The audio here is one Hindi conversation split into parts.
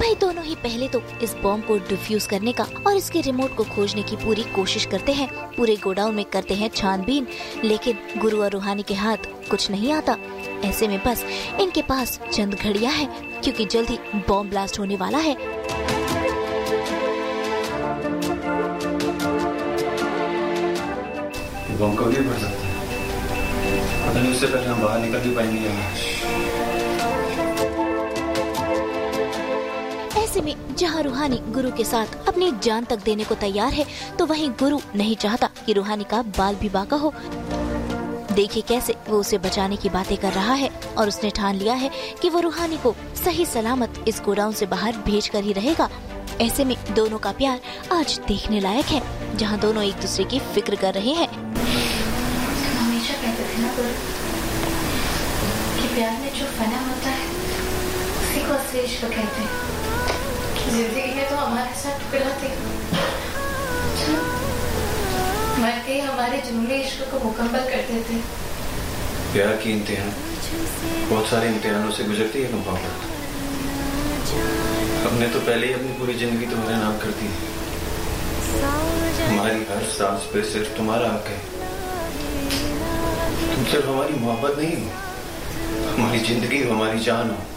भाई दोनों ही पहले तो इस बॉम्ब को डिफ्यूज करने का और इसके रिमोट को खोजने की पूरी कोशिश करते हैं। पूरे गोडाउन में करते हैं छानबीन, लेकिन गुरु और रूहानी के हाथ कुछ नहीं आता। ऐसे में बस इनके पास चंद घड़ियां हैं, क्योंकि जल्द ही बॉम्ब ब्लास्ट होने वाला है। बॉम्ब कभी भी फट सकता है, पता नहीं उससे पहले हम बाहर निकल भी पाएंगे। ऐसे में जहाँ रूहानी गुरु के साथ अपनी जान तक देने को तैयार है, तो वहीं गुरु नहीं चाहता कि रूहानी का बाल भी बाका हो। देखिए कैसे वो उसे बचाने की बातें कर रहा है और उसने ठान लिया है कि वो रूहानी को सही सलामत इस गोडाउन से बाहर भेज कर ही रहेगा। ऐसे में दोनों का प्यार आज देखने लायक है, जहाँ दोनों एक दूसरे की फिक्र कर रहे हैं। हमेशा कहते थे ना गुरु कि प्यार में जो फना होता है उसी को असली इश्क कहते हैं। जिंदगी में तो हमारे साथ टुकड़ा थे, मर के हमारे जुनूनी इश्क को मुकम्मल करते थे। प्यार की इम्तिहान बहुत सारे इम्तिहानों से गुजरती है मोहब्बत। हमने तो पहले ही अपनी पूरी जिंदगी तुम्हारे नाम कर दी। हमारी हर सांस पे सिर्फ तुम्हारा हक है। तुम सिर्फ हमारी मोहब्बत नहीं हो, हमारी जिंदगी हो, हमारी जान हो।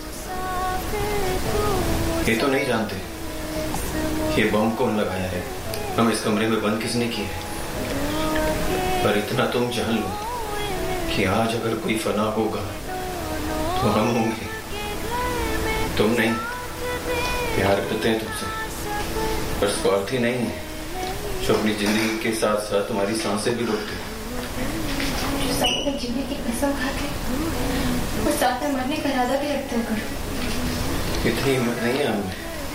ये तो नहीं जानते ये बम कौन लगाया है, हम इस कमरे में बंद किसने किया है। पर इतना तुम जान लो कि आज अगर कोई फना होगा तो हम होंगे, तुम नहीं। प्यार करते हैं तुमसे, पर स्वार्थी नहीं है, जो अपनी जिंदगी के साथ साथ तुम्हारी सांसें भी रोकते हैं। जो साथ में जीने की कसम खाते और साथ में मरने का इरादा भी रखते हो। इतनी हिम्मत नहीं है हमें।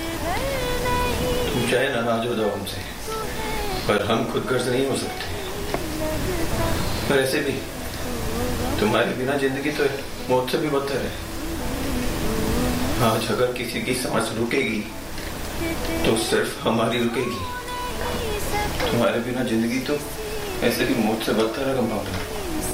तुम चाहे नाराज हो जाओ हमसे, पर हम खुद गर्ज नहीं हो सकते। पर ऐसे भी तुम्हारे बिना जिंदगी तो मौत से भी बदतर है। आज अगर किसी की सांस रुकेगी तो सिर्फ हमारी रुकेगी। तुम्हारे बिना जिंदगी तो ऐसे भी मौत से बदतर है।